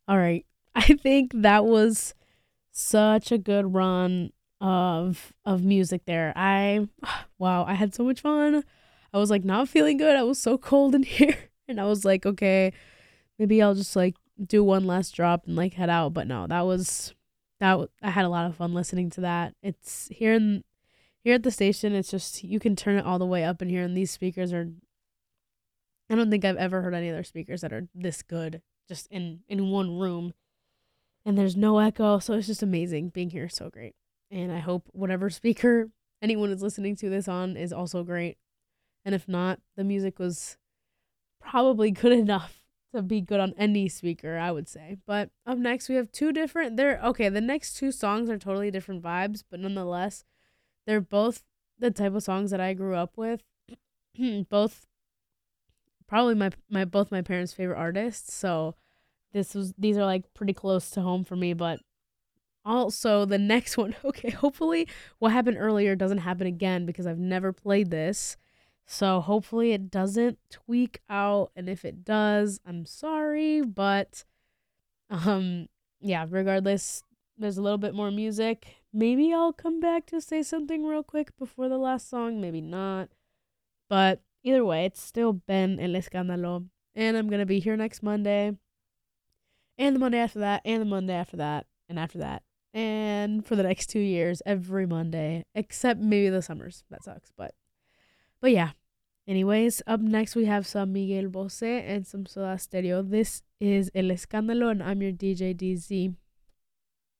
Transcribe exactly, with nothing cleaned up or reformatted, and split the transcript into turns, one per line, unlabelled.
All right. I think that was such a good run of of music there. I wow, I had so much fun. I was like not feeling good. I was so cold in here. And I was like, okay, maybe I'll just like do one last drop and like head out. But no, that was that w- I had a lot of fun listening to that. It's here in here at the station, it's just you can turn it all the way up in here and these speakers are I don't think I've ever heard any other speakers that are this good just in in one room and there's no echo, so it's just amazing being here. So great. And I hope whatever speaker anyone is listening to this on is also great. And if not, the music was probably good enough to be good on any speaker, I would say. But up next we have two different they're okay, the next two songs are totally different vibes, but nonetheless, they're both the type of songs that I grew up with. both probably my my both my parents' favorite artists. So this was these are like pretty close to home for me, but also the next one, okay, hopefully what happened earlier doesn't happen again because I've never played this. So hopefully it doesn't tweak out and if it does, I'm sorry, but um yeah, regardless, there's a little bit more music. Maybe I'll come back to say something real quick before the last song, maybe not. But either way, it's still Ben El Escándalo. And I'm going to be here next Monday, and the Monday after that, and the Monday after that, and after that. And for the next two years, every Monday, except maybe the summers. That sucks. But, but yeah. Anyways, up next we have some Miguel Bosé and some Soda Stereo. This is El Escándalo, and I'm your D J D Z.